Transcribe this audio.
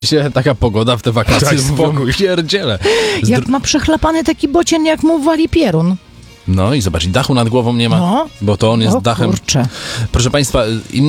Taka pogoda w te wakacje, Tak, spokój. pierdziele. Jak ma przechlapany taki bocian, jak mu wali pierun. No i zobacz, dachu nad głową nie ma, No. bo to on jest O dachem. kurczę. Proszę Państwa,